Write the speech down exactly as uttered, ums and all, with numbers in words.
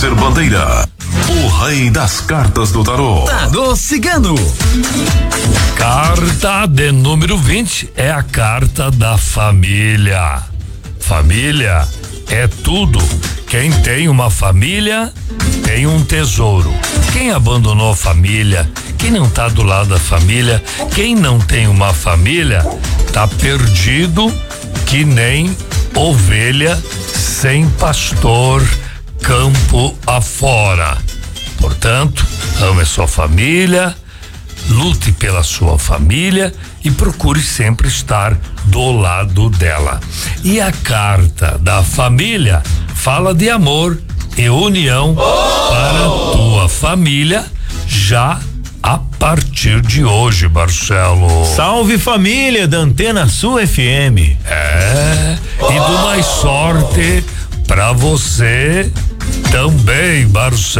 Eliezer Bandeira, o rei das cartas do tarô. Tarô Cigano. Carta de número vinte é a carta da família. Família é tudo. Quem tem uma família tem um tesouro. Quem abandonou a família, quem não tá do lado da família, quem não tem uma família, tá perdido que nem ovelha sem pastor, campo afora. Portanto, ame sua família, lute pela sua família e procure sempre estar do lado dela. E a carta da família fala de amor e união para a tua família já a partir de hoje, Marcelo. Salve família da Antena Sul F M. É, e do mais sorte pra você também, Marcelo.